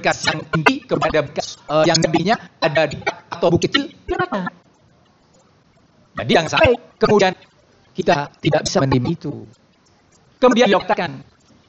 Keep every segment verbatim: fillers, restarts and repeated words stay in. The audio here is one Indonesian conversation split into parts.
bekas yang tinggi kepada bekas uh, yang lebihnya ada di atau bukit kecil, kenapa? Jadi yang sampai kemudian kita tidak bisa menerima itu. Kemudian dikatakan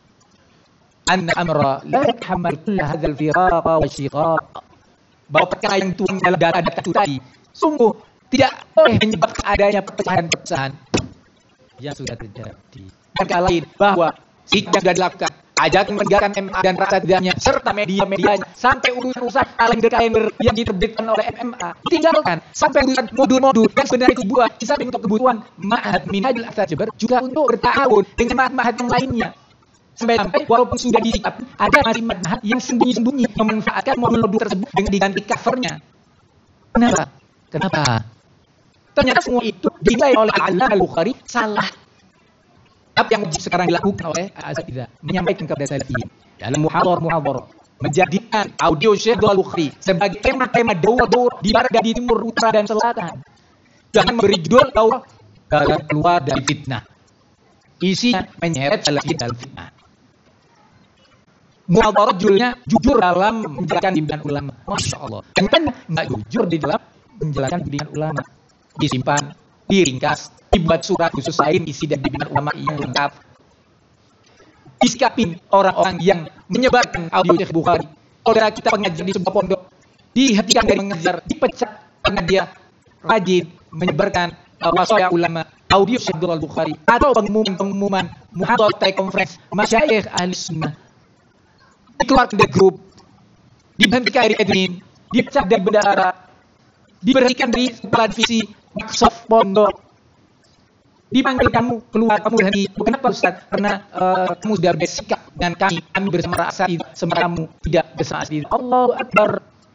anna amra la yathammal kull hadzal firaqa wa shiqaq, bahwa perkara yang tuang dalam data-data itu tadi sungguh tidak boleh menyebabkan adanya perpecahan-perpecahan yang sudah terjadi. Dan kala lain bahwa sikap yang sudah dilakukan, ajakan menegakkan M A dan rasa tegaknya serta media-medianya sampai urusan kalender-kalender yang diterbitkan oleh M M A ditinggalkan, sampai urusan modul-modul yang sebenarnya itu buat di samping untuk kebutuhan Ma'had Minhajul Jabr juga untuk bertahun dengan ma'had-ma'had yang lainnya. Sampai-sampai walaupun sudah disikap, ada masih ma'had yang sembunyi-sembunyi memanfaatkan modul-modul tersebut dengan diganti covernya. Kenapa? Kenapa? Ternyata semua itu dinilai oleh Al-Imam Al-Bukhari salah. Apa yang sekarang dilakukan oleh Asatidzah menyampaikan kepada salafiyin dalam muhadharah-muhadharah, menjadikan audio Syekh Al-Bukhari sebagai tema-tema daurah-daurah di barat dan di timur, utara dan selatan. Jangan memberi judul daurah dalam keluar dari fitnah. Isinya menyeret salafiyin dalam fitnah. Muhadharah judulnya jujur dalam menjalankan bimbingan ulama. Masya Allah. Dan kan nggak jujur di dalam menjalankan bimbingan ulama. Disimpan, diringkas, dibuat surat khusus lain isi dan bimbingan ulama yang lengkap. Disikapin orang-orang yang menyebarkan audio Syekh Bukhari. Saudara kita pengajar di sebuah pondok dihentikan dari mengajar, dipecat karena dia rajin menyebarkan wasaya ulama audio Syekh Al-Bukhari atau pengumuman-pengumuman muhadharah telekonferensi masyayikh ahli sunnah. Dikeluarkan dari grup, diberhentikan dari admin, dipecat dari bendahara, diberhentikan dari kepala divisi Microsoft pondok, dipanggil kamu keluar, kamu berhenti. Kenapa Ustaz? Karena uh, kamu sudah bersikap dengan kami, kami bersama Asatidzah, sementara kamu tidak bersama Asatidzah. Allahu Akbar.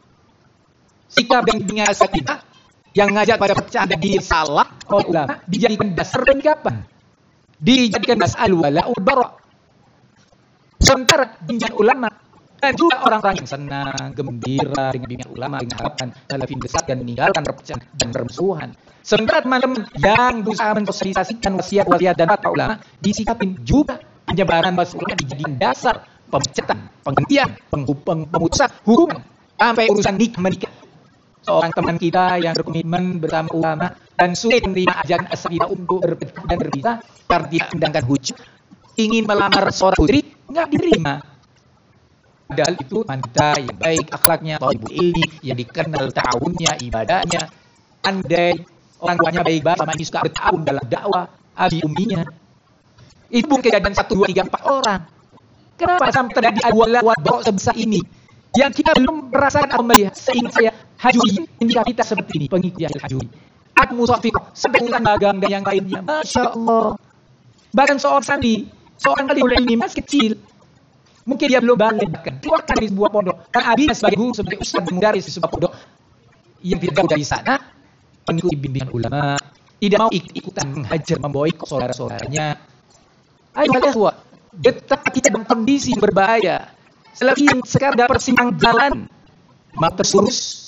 Sikap dan bimbingan Asatidzah yang ngajak pada perpecahan dan diri salah oleh ulama dijadikan dasar penyikapan, dijadikan dasar al-wala wal-bara. Sementara bimbingan ulama dan juga orang-orang yang senang, gembira dengan bimbingan ulama dengan harapan salafin besar dan meninggalkan perpecahan dan permusuhan. Sementara teman-teman yang berusaha mensosialisasikan wasiat-wasiat dan fatwa ulama disikapin juga penyebaran wasiat dijadikan dasar pemecatan, penghentian, pemutusan hubungan sampai urusan nikah menikah. Seorang teman kita yang berkomitmen bersama ulama dan sulit menerima ajaran Asatidzah untuk berpisah dan berpisah karena tidak mendangkan hujah, ingin melamar seorang putri, nggak diterima. Padahal itu wanita yang baik akhlaknya, thalibul ilmi yang dikenal ta'awunnya, ibadahnya. Andai orang tuanya baik-baik sama ini suka bertahun dalam dakwah, abi umminya. Itu bukan kejadian satu, dua, tiga, empat orang. Kenapa sampai terjadi awal-awal bawa sebesar ini? Yang kita belum merasakan atau melihat. Seingat saya, Hajuri, indika kita seperti ini, pengikut Hajuri. Aku musafiqah, sampai urusan dagang dan yang lainnya. Masya Allah. Bahkan seorang sandi, seorang kali oleh ini masih kecil. Mungkin dia belum balik bahkan. Keluarkan dari sebuah pondok. Karena abinya sebagai guru, sebagai ustaz mudaris di sebuah pondok yang tidak jauh dari sana, mengikuti bimbingan ulama, tidak mau ikut-ikutan menghajar, memboikot saudara-saudaranya. Ayo ikhwah, betapa kita dalam kondisi berbahaya. Selagi yang sekarang dapat persimpangan jalan, maka terus